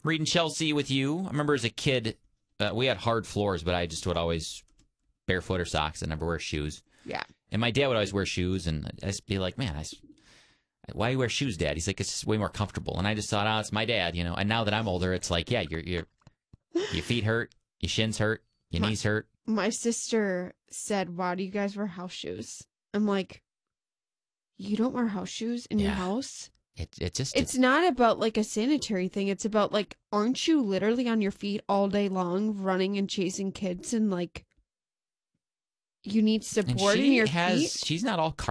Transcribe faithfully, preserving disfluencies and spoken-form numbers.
reading Chelsea with you. I remember as a kid, uh, we had hard floors, but I just would always barefoot or socks. I never wear shoes. Yeah. And my dad would always wear shoes, and I'd just be like, man, I, why do you wear shoes, Dad? He's like, it's just way more comfortable. And I just thought, oh, it's my dad, you know. And now that I'm older, it's like, yeah, your your your feet hurt, your shins hurt, your my, knees hurt. My sister said, why do you guys wear house shoes? I'm like, you don't wear house shoes in yeah. your house? It, it just It's not about like a sanitary thing. It's about like, aren't you literally on your feet all day long running and chasing kids and like, you need support in your has, feet? She's not all